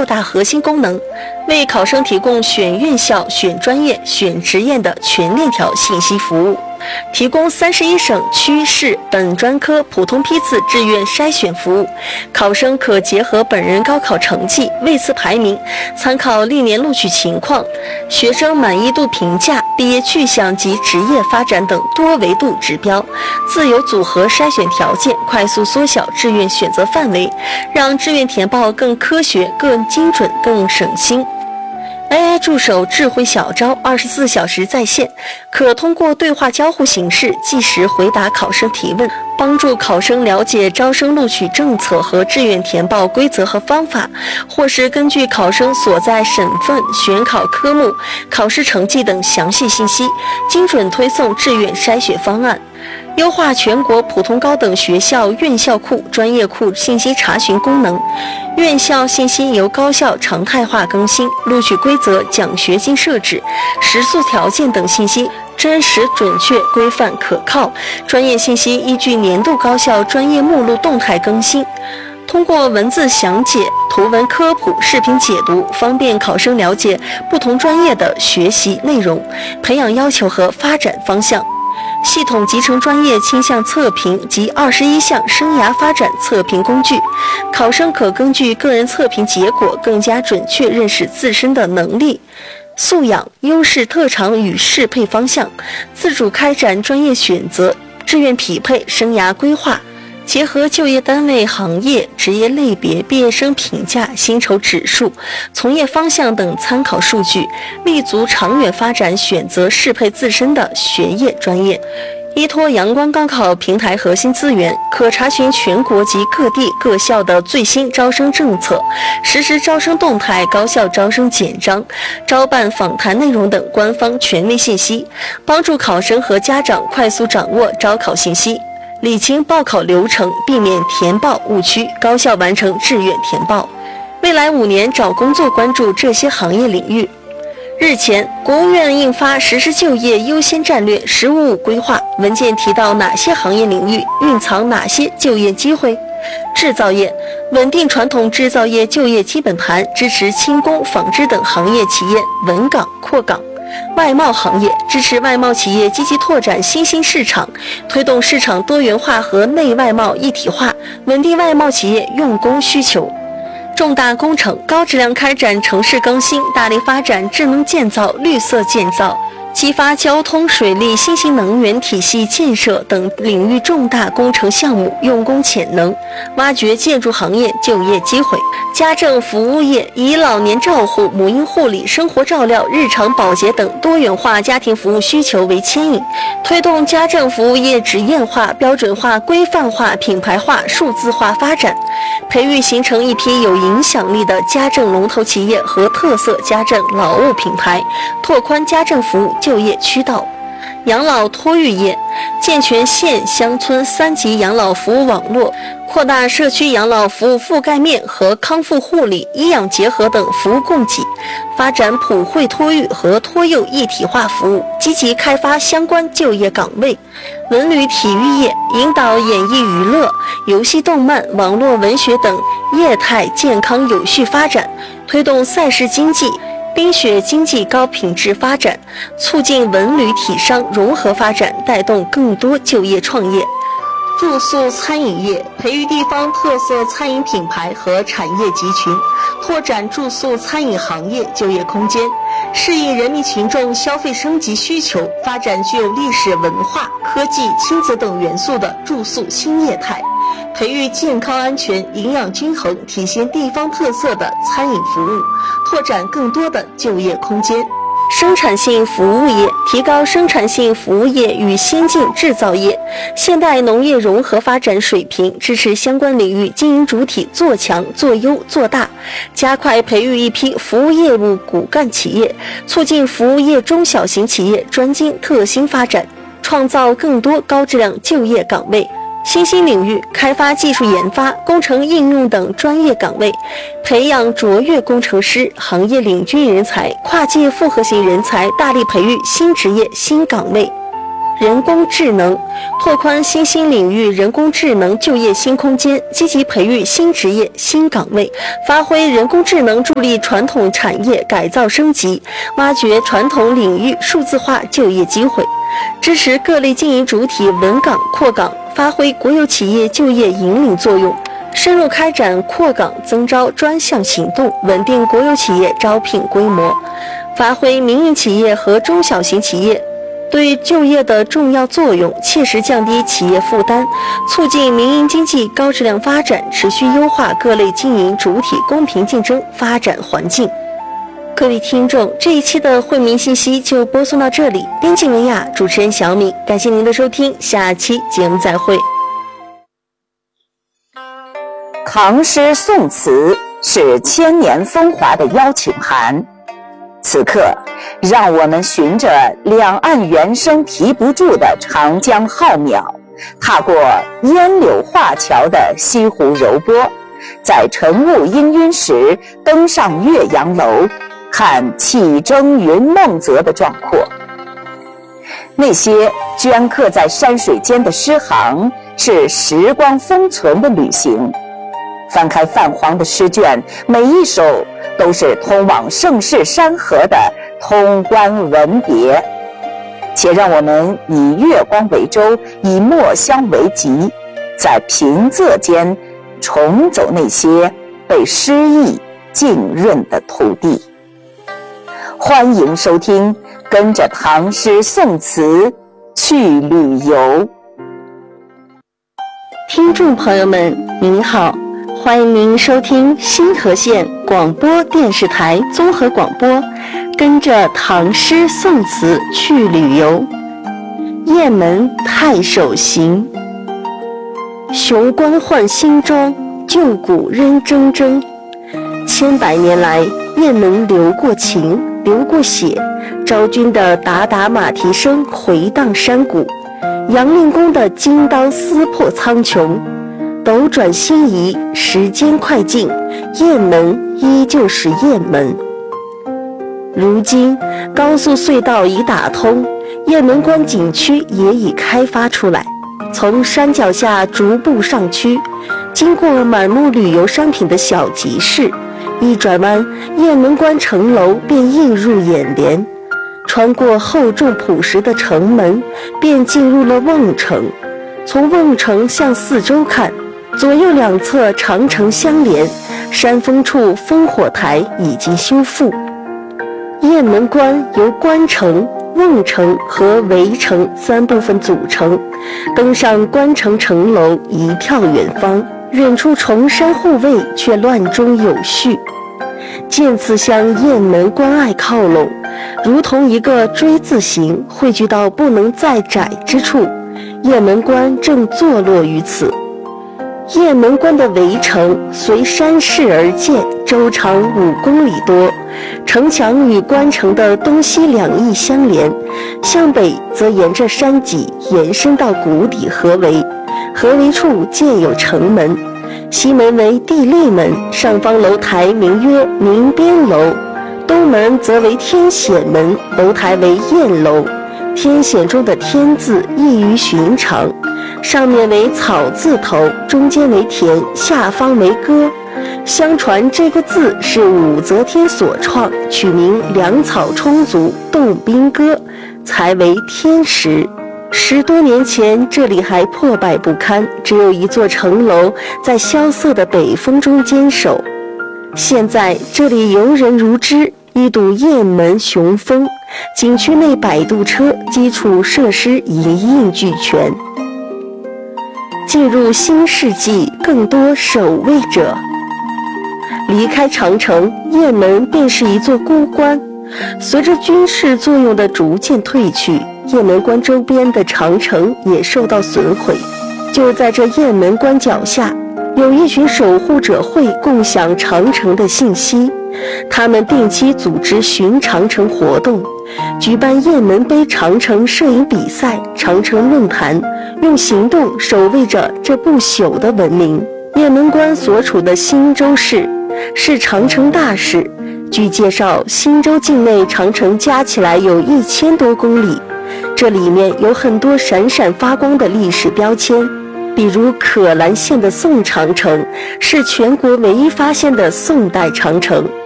6大核心功能，为考生提供选院校、选专业、选职业的全链条信息服务，提供31省区市本专科普通批次志愿筛选服务。考生可结合本人高考成绩、位次排名，参考历年录取情况、学生满意度评价、毕业去向及职业发展等多维度指标，自由组合筛选条件，快速缩小志愿选择范围，让志愿填报更科学、更精准、更省心。AI 助手智慧小招24小时在线，可通过对话交互形式即时回答考生提问，帮助考生了解招生录取政策和志愿填报规则和方法，或是根据考生所在省份、选考科目、考试成绩等详细信息，精准推送志愿筛选方案。优化全国普通高等学校院校库、专业库信息查询功能，院校信息由高校常态化更新，录取规则、奖学金设置、食宿条件等信息真实、准确、规范、可靠。专业信息依据年度高校专业目录动态更新。通过文字详解、图文科普、视频解读，方便考生了解不同专业的学习内容、培养要求和发展方向。系统集成专业倾向测评及21项生涯发展测评工具，考生可根据个人测评结果更加准确认识自身的能力、素养、优势特长与适配方向，自主开展专业选择、志愿匹配、生涯规划。结合就业单位、行业、职业类别、毕业生评价、薪酬指数、从业方向等参考数据，立足长远发展，选择适配自身的学业专业。依托阳光高考平台核心资源，可查询全国及各地各校的最新招生政策、实时招生动态、高校招生简章、招办访谈内容等官方权威信息，帮助考生和家长快速掌握招考信息，理清报考流程，避免填报误区，高效完成志愿填报。未来5年找工作关注这些行业领域。日前，国务院印发实施就业优先战略“十五五”规划，文件提到哪些行业领域蕴藏哪些就业机会？制造业稳定传统制造业就业基本盘，支持轻工、纺织等行业企业稳岗扩岗。外贸行业支持外贸企业积极拓展新兴市场，推动市场多元化和内外贸一体化，稳定外贸企业用工需求。重大工程高质量开展城市更新，大力发展智能建造、绿色建造，激发交通、水利、新型能源体系建设等领域重大工程项目用工潜能，挖掘建筑行业就业机会。家政服务业以老年照护、母婴护理、生活照料、日常保洁等多元化家庭服务需求为牵引，推动家政服务业职业化、标准化、规范化、品牌化、数字化发展，培育形成一批有影响力的家政龙头企业和特色家政劳务品牌，拓宽家政服务就业渠道。养老托育业健全县乡村3级养老服务网络，扩大社区养老服务覆盖面和康复护理、医养结合等服务供给，发展普惠托育和托幼一体化服务，积极开发相关就业岗位。文旅体育业引导演艺娱乐、游戏动漫、网络文学等业态健康有序发展，推动赛事经济、冰雪经济高品质发展，促进文旅体商融合发展，带动更多就业创业。住宿餐饮业培育地方特色餐饮品牌和产业集群，拓展住宿餐饮行业就业空间，适应人民群众消费升级需求，发展具有历史文化、科技、亲子等元素的住宿新业态，培育健康安全、营养均衡、体现地方特色的餐饮服务，拓展更多的就业空间。生产性服务业提高生产性服务业与先进制造业、现代农业融合发展水平，支持相关领域经营主体做强、做优、做大，加快培育一批服务业务骨干企业，促进服务业中小型企业专精特新发展，创造更多高质量就业岗位。新兴领域开发技术研发、工程应用等专业岗位，培养卓越工程师、行业领军人才、跨界复合型人才，大力培育新职业新岗位。 人工智能，拓宽新兴领域人工智能就业新空间，积极培育新职业新岗位，发挥人工智能助力传统产业改造升级，挖掘传统领域数字化就业机会，支持各类经营主体稳岗扩岗，发挥国有企业就业引领作用，深入开展扩岗增招专项行动，稳定国有企业招聘规模，发挥民营企业和中小型企业对就业的重要作用，切实降低企业负担，促进民营经济高质量发展，持续优化各类经营主体公平竞争发展环境。各位听众，这一期的惠民信息就播送到这里，编辑文雅，主持人小敏，感谢您的收听，下期节目再会。 唐诗宋词是千年风华的邀请函，此刻让我们循着两岸猿声啼不住的长江浩渺，踏过烟柳画桥的西湖柔波，在晨雾氤氲时登上岳阳楼，看气蒸云梦泽的壮阔。那些镌刻在山水间的诗行，是时光封存的旅行。翻开泛黄的诗卷，每一首都是通往盛世山河的通关文别。且让我们以月光为舟，以墨香为笈，在平仄间重走那些被诗意浸润的土地。欢迎收听，跟着唐诗宋词去旅游。 听众朋友们，您好，欢迎您收听新河县广播电视台综合广播，跟着唐诗宋词去旅游。雁门太守行，雄关换新装，旧谷仍铮铮。千百年来，雁门流过情，流过血，昭君的打打马蹄声回荡山谷，杨令公的金刀撕破苍穹。斗转星移，时间快进，雁门依旧是雁门。如今高速隧道已打通，雁门关景区也已开发出来，从山脚下逐步上区，经过满目旅游商品的小集市，一转弯，雁门关城楼便映入眼帘，穿过厚重朴实的城门，便进入了瓮城。从瓮城向四周看，左右两侧长城相连，山峰处烽火台已经修复。雁门关由关城、瓮城和围城三部分组成，登上关城城楼一眺远方，远处重山护卫却乱中有序，渐次向雁门关隘靠拢，如同一个锥字形汇聚到不能再窄之处。雁门关正坐落于此。雁门关的围城随山势而建，周长5公里多，城墙与关城的东西两翼相连，向北则沿着山脊延伸到谷底合围，合围处建有城门，西门为地利门，上方楼台名曰明边楼，东门则为天显门，楼台为雁楼。天显中的天字异于寻常，上面为草字头，中间为田，下方为歌。相传这个字是武则天所创，取名粮草充足，动兵歌，才为天时。10多年前，这里还破败不堪，只有一座城楼在萧瑟的北风中坚守。现在这里游人如织，一睹雁门雄风，景区内摆渡车、基础设施一应俱全。进入新世纪，更多守卫者。离开长城，雁门便是一座孤关。随着军事作用的逐渐退去，雁门关周边的长城也受到损毁。就在这雁门关脚下，有一群守护者会共享长城的信息，他们定期组织巡长城活动，举办雁门碑长城摄影比赛、长城论坛，用行动守卫着这不朽的文明。雁门关所处的新州市是长城大市，据介绍，新州境内长城加起来有1000多公里， 这里面有很多闪闪发光的历史标签，比如可兰县的宋长城是全国唯一发现的宋代长城。